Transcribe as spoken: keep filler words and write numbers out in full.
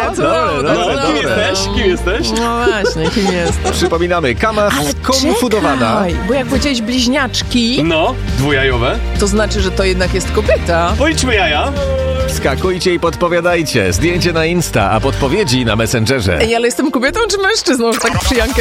co? Dobre, No, dobre, no, Kim dobre. jesteś? Kim jesteś? No właśnie, kim jest? Przypominamy, kama Ale skonfudowana. czekaj, bo jak powiedziałeś bliźniaczki, No, dwujajowe. to znaczy, że to jednak jest kobieta. Policzmy jaja. Skakujcie i podpowiadajcie. Zdjęcie na Insta, a podpowiedzi na Messengerze. Ej, ale jestem kobietą czy mężczyzną, że tak przyjankę